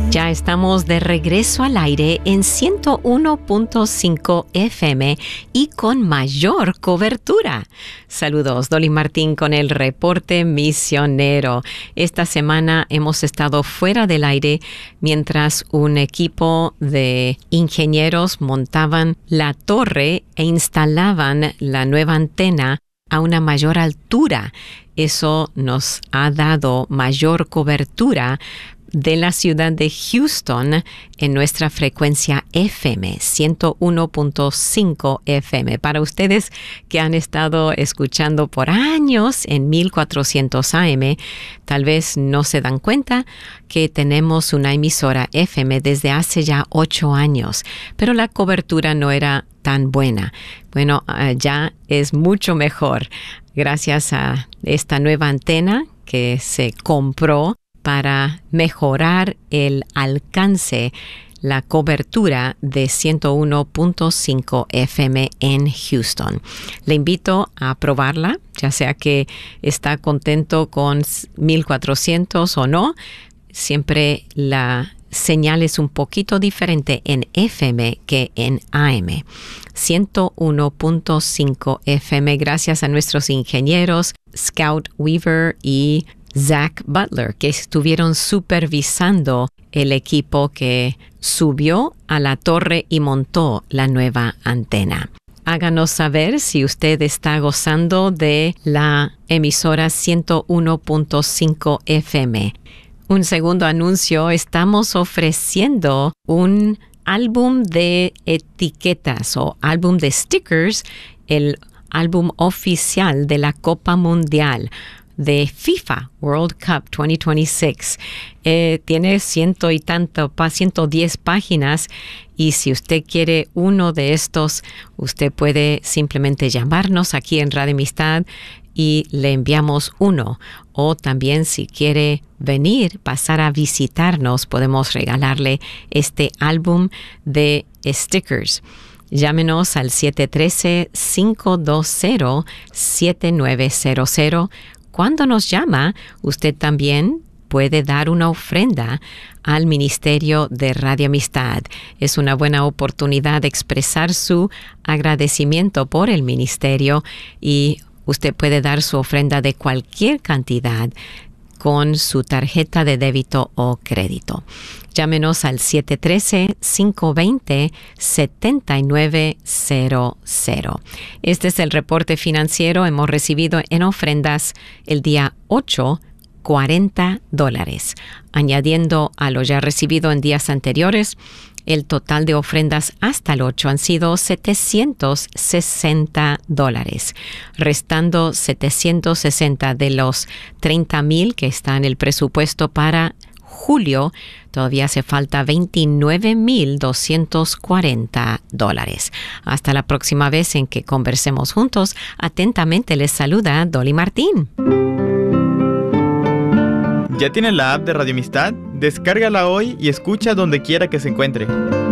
Ya estamos de regreso al aire en 101.5 FM y con mayor cobertura. Saludos, Dolly Martín con el reporte misionero. Esta semana hemos estado fuera del aire mientras un equipo de ingenieros montaban la torre e instalaban la nueva antena a una mayor altura. Eso nos ha dado mayor cobertura de la ciudad de Houston en nuestra frecuencia FM, 101.5 FM. Para ustedes que han estado escuchando por años en 1400 AM, tal vez no se dan cuenta que tenemos una emisora FM desde hace ya 8 años, pero la cobertura no era tan buena. Bueno, ya es mucho mejor gracias a esta nueva antena que se compró para mejorar el alcance, la cobertura de 101.5 FM en Houston. Le invito a probarla, ya sea que está contento con 1400 o no. Siempre la señal es un poquito diferente en FM que en AM. 101.5 FM, gracias a nuestros ingenieros Scout Weaver y Zach Butler, que estuvieron supervisando el equipo que subió a la torre y montó la nueva antena. Háganos saber si usted está gozando de la emisora 101.5 FM. Un segundo anuncio, estamos ofreciendo un álbum de etiquetas o álbum de stickers, el álbum oficial de la Copa Mundial de FIFA World Cup 2026. Tiene 110 páginas y si usted quiere uno de estos, usted puede simplemente llamarnos aquí en Radio Amistad y le enviamos uno. O también si quiere venir, pasar a visitarnos, podemos regalarle este álbum de stickers. Llámenos al 713-520-7900. Cuando nos llama, usted también puede dar una ofrenda al Ministerio de Radio Amistad. Es una buena oportunidad de expresar su agradecimiento por el ministerio y usted puede dar su ofrenda de cualquier cantidad con su tarjeta de débito o crédito. Llámenos al 713-520-7900. Este es el reporte financiero. Hemos recibido en ofrendas el día 8, $40. Añadiendo a lo ya recibido en días anteriores, el total de ofrendas hasta el 8 han sido $760, restando 760 de los 30,000 que está en el presupuesto para julio. Todavía hace falta $29,240. Hasta la próxima vez en que conversemos juntos. Atentamente les saluda Dolly Martín. ¿Ya tienes la app de Radio Amistad? Descárgala hoy y escucha donde quiera que se encuentre.